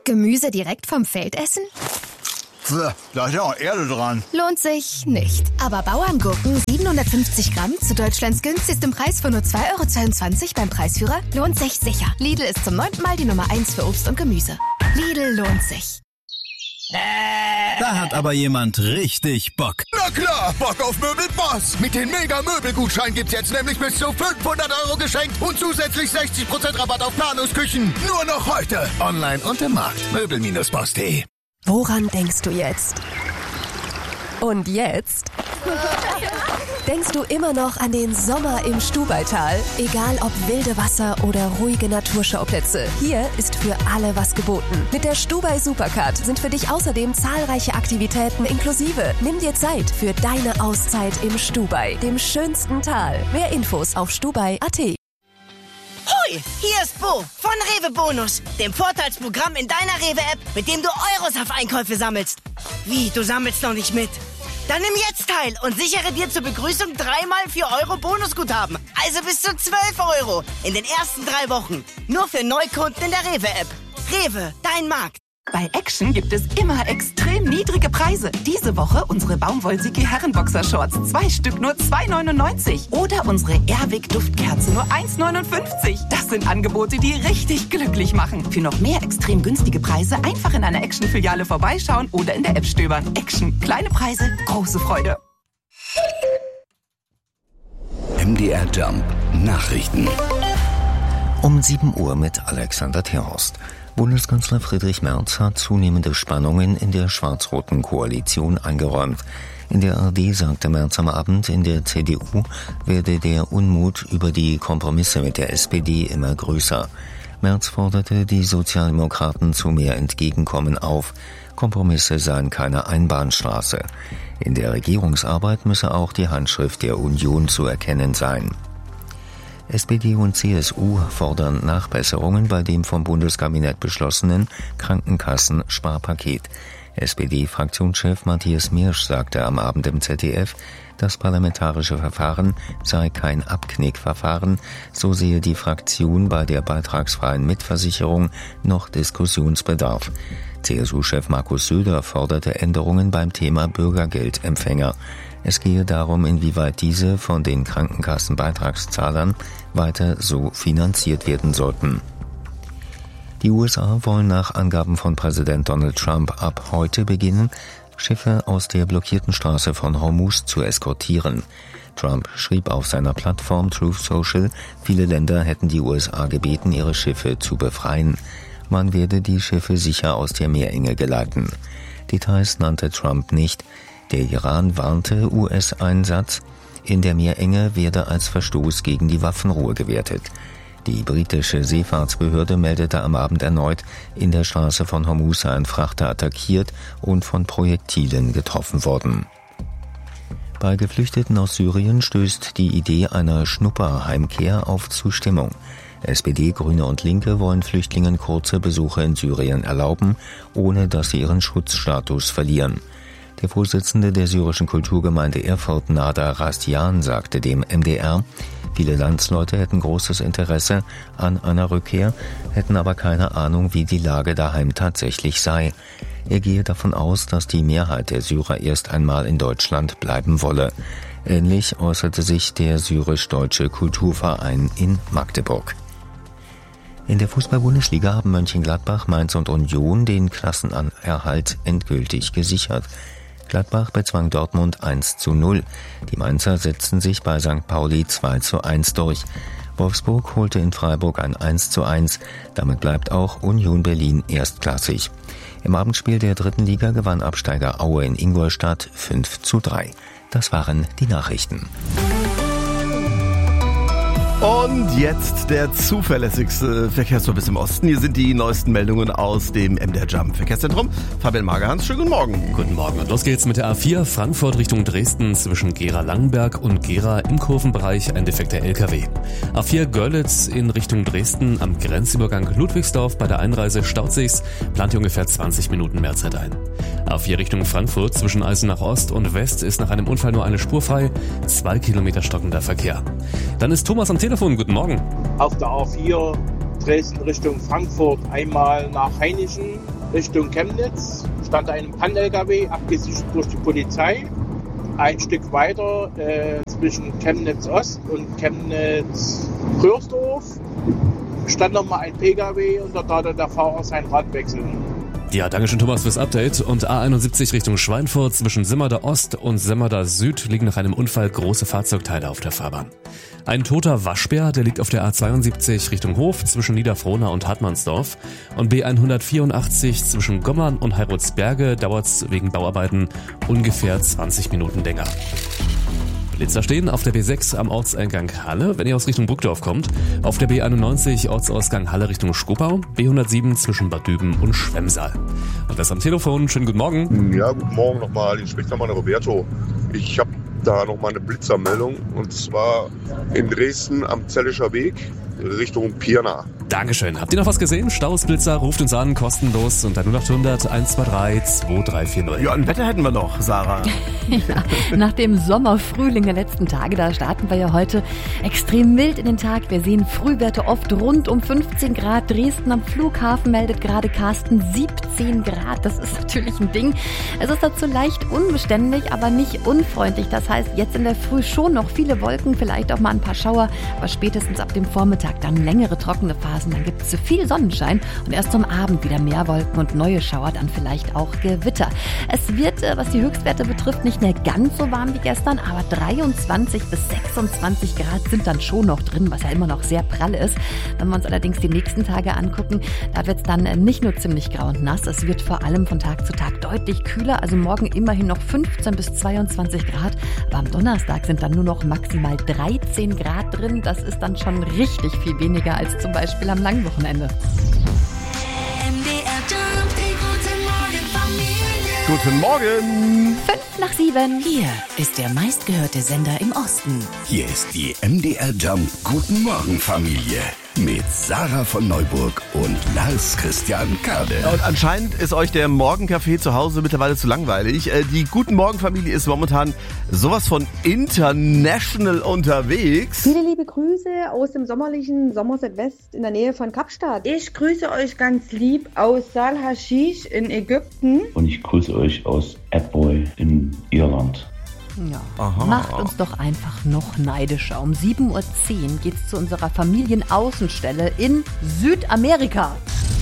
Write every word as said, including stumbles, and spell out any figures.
Gemüse direkt vom Feld essen? Pff, da ist ja auch Erde dran. Lohnt sich nicht. Aber Bauerngurken siebenhundertfünfzig Gramm zu Deutschlands günstigstem Preis von nur zwei Euro zweiundzwanzig beim Preisführer lohnt sich sicher. Lidl ist zum neunten Mal die Nummer eins für Obst und Gemüse. Lidl lohnt sich. Da hat aber jemand richtig Bock. Na klar, Bock auf Möbelboss. Mit den Mega-Möbelgutschein gibt's jetzt nämlich bis zu fünfhundert Euro geschenkt und zusätzlich sechzig Prozent Rabatt auf Planungsküchen. Nur noch heute. Online und im Markt. Möbel Boss punkt de. Woran denkst du jetzt? Und jetzt? Denkst du immer noch an den Sommer im Stubaital? Egal ob wilde Wasser oder ruhige Naturschauplätze, hier ist für alle was geboten. Mit der Stubai Supercard sind für dich außerdem zahlreiche Aktivitäten inklusive. Nimm dir Zeit für deine Auszeit im Stubai, dem schönsten Tal. Mehr Infos auf stubai punkt at. Hoi, hier ist Bo von Rewe Bonus, dem Vorteilsprogramm in deiner Rewe-App, mit dem du Euros auf Einkäufe sammelst. Wie, du sammelst noch nicht mit? Dann nimm jetzt teil und sichere dir zur Begrüßung dreimal vier Euro Bonusguthaben. Also bis zu zwölf Euro in den ersten drei Wochen. Nur für Neukunden in der Rewe-App. Rewe, dein Markt. Bei Action gibt es immer extrem niedrige Preise. Diese Woche unsere Baumwollsiki Herrenboxer-Shorts. Zwei Stück nur zwei neunundneunzig. Oder unsere Airwick Duftkerze nur eins neunundfünfzig. Das sind Angebote, die richtig glücklich machen. Für noch mehr extrem günstige Preise einfach in einer Action-Filiale vorbeischauen oder in der App stöbern. Action. Kleine Preise, große Freude. M D R Jump. Nachrichten. Um sieben Uhr mit Alexander Terhorst. Bundeskanzler Friedrich Merz hat zunehmende Spannungen in der schwarz-roten Koalition eingeräumt. In der A R D sagte Merz am Abend, in der C D U werde der Unmut über die Kompromisse mit der S P D immer größer. Merz forderte die Sozialdemokraten zu mehr Entgegenkommen auf. Kompromisse seien keine Einbahnstraße. In der Regierungsarbeit müsse auch die Handschrift der Union zu erkennen sein. S P D und C S U fordern Nachbesserungen bei dem vom Bundeskabinett beschlossenen Krankenkassen-Sparpaket. S P D-Fraktionschef Matthias Mirsch sagte am Abend im Z D F, das parlamentarische Verfahren sei kein Abknickverfahren, so sehe die Fraktion bei der beitragsfreien Mitversicherung noch Diskussionsbedarf. C S U-Chef Markus Söder forderte Änderungen beim Thema Bürgergeldempfänger. Es gehe darum, inwieweit diese von den Krankenkassenbeitragszahlern weiter so finanziert werden sollten. Die U S A wollen nach Angaben von Präsident Donald Trump ab heute beginnen, Schiffe aus der blockierten Straße von Hormuz zu eskortieren. Trump schrieb auf seiner Plattform Truth Social, viele Länder hätten die U S A gebeten, ihre Schiffe zu befreien. Man werde die Schiffe sicher aus der Meerenge geleiten. Details nannte Trump nicht. Der Iran warnte U S-Einsatz in der Meerenge werde als Verstoß gegen die Waffenruhe gewertet. Die britische Seefahrtsbehörde meldete am Abend erneut, in der Straße von Hormuz sei ein Frachter attackiert und von Projektilen getroffen worden. Bei Geflüchteten aus Syrien stößt die Idee einer Schnupperheimkehr auf Zustimmung. S P D, Grüne und Linke wollen Flüchtlingen kurze Besuche in Syrien erlauben, ohne dass sie ihren Schutzstatus verlieren. Der Vorsitzende der syrischen Kulturgemeinde Erfurt, Nader Rastian, sagte dem M D R, viele Landsleute hätten großes Interesse an einer Rückkehr, hätten aber keine Ahnung, wie die Lage daheim tatsächlich sei. Er gehe davon aus, dass die Mehrheit der Syrer erst einmal in Deutschland bleiben wolle. Ähnlich äußerte sich der syrisch-deutsche Kulturverein in Magdeburg. In der Fußball-Bundesliga haben Mönchengladbach, Mainz und Union den Klassenerhalt endgültig gesichert. Gladbach bezwang Dortmund eins zu null. Die Mainzer setzten sich bei Sankt Pauli zwei zu eins durch. Wolfsburg holte in Freiburg ein eins zu eins. Damit bleibt auch Union Berlin erstklassig. Im Abendspiel der dritten Liga gewann Absteiger Aue in Ingolstadt fünf zu drei. Das waren die Nachrichten. Und jetzt der zuverlässigste Verkehrsservice im Osten. Hier sind die neuesten Meldungen aus dem M D R Jump Verkehrszentrum. Fabian Magerhans, schönen guten Morgen. Guten Morgen. Und los geht's mit der A vier Frankfurt Richtung Dresden zwischen Gera-Langenberg und Gera im Kurvenbereich ein defekter L K W. A vier Görlitz in Richtung Dresden am Grenzübergang Ludwigsdorf bei der Einreise staut sich's, plant hier ungefähr zwanzig Minuten mehr Zeit ein. A vier Richtung Frankfurt zwischen Eisenach Ost und West ist nach einem Unfall nur eine Spur frei, zwei Kilometer stockender Verkehr. Dann ist Thomas am Telefon. Guten Morgen. Auf der A vier Dresden Richtung Frankfurt, einmal nach Hainichen Richtung Chemnitz, stand ein Pan-L K W, abgesichert durch die Polizei. Ein Stück weiter äh, zwischen Chemnitz Ost und Chemnitz Röhrsdorf stand nochmal ein P K W und dort hatte der Fahrer sein Rad wechseln. Ja, danke schön Thomas fürs Update. Und A einundsiebzig Richtung Schweinfurt zwischen Simmerda Ost und Simmerda Süd liegen nach einem Unfall große Fahrzeugteile auf der Fahrbahn. Ein toter Waschbär, der liegt auf der A zweiundsiebzig Richtung Hof zwischen Niederfrohna und Hartmannsdorf. Und B hundertvierundachtzig zwischen Gommern und Heirutsberge dauert's wegen Bauarbeiten ungefähr zwanzig Minuten länger. Blitzer stehen auf der B sechs am Ortseingang Halle, wenn ihr aus Richtung Burgdorf kommt. Auf der B einundneunzig Ortsausgang Halle Richtung Schkopau. B hundertsieben zwischen Bad Düben und Schwemmsaal. Und das am Telefon. Schönen guten Morgen. Ja, guten Morgen nochmal. Ich spricht nochmal Roberto. Ich habe da nochmal eine Blitzermeldung. Und zwar in Dresden am Zellischer Weg Richtung Pirna. Dankeschön. Habt ihr noch was gesehen? Stausblitzer, ruft uns an, kostenlos unter null acht hundert eins zwei drei zwei drei vier null. Ja, ein Wetter hätten wir noch, Sarah. Ja, nach dem Sommerfrühling der letzten Tage, da starten wir ja heute extrem mild in den Tag. Wir sehen Frühwerte oft rund um fünfzehn Grad. Dresden am Flughafen meldet gerade Carsten siebzehn Grad. Das ist natürlich ein Ding. Es ist dazu leicht unbeständig, aber nicht unfreundlich. Das heißt, jetzt in der Früh schon noch viele Wolken, vielleicht auch mal ein paar Schauer, aber spätestens ab dem Vormittag dann längere trockene Phasen. Dann gibt es viel Sonnenschein und erst zum Abend wieder mehr Wolken und neue Schauer, dann vielleicht auch Gewitter. Es wird, was die Höchstwerte betrifft, nicht mehr ganz so warm wie gestern, aber dreiundzwanzig bis sechsundzwanzig Grad sind dann schon noch drin, was ja immer noch sehr prall ist. Wenn wir uns allerdings die nächsten Tage angucken, da wird es dann nicht nur ziemlich grau und nass, es wird vor allem von Tag zu Tag deutlich kühler, also morgen immerhin noch fünfzehn bis zweiundzwanzig Grad, aber am Donnerstag sind dann nur noch maximal dreizehn Grad drin. Das ist dann schon richtig viel weniger als zum Beispiel am langen Wochenende. Guten Morgen. Fünf nach sieben. Hier ist der meistgehörte Sender im Osten. Hier ist die M D R Jump Guten Morgen Familie mit Sarah von Neuburg und Lars Christian Kade. Und anscheinend ist euch der Morgenkaffee zu Hause mittlerweile zu langweilig. Die Guten Morgen Familie ist momentan sowas von international unterwegs. Viele liebe Grüße aus dem sommerlichen Somerset West in der Nähe von Kapstadt. Ich grüße euch ganz lieb aus Sal Hashish in Ägypten. Und ich grüße euch aus Abbey in Irland. Ja, Aha. Macht uns doch einfach noch neidischer. Um sieben Uhr zehn geht's zu unserer Familienaußenstelle in Südamerika.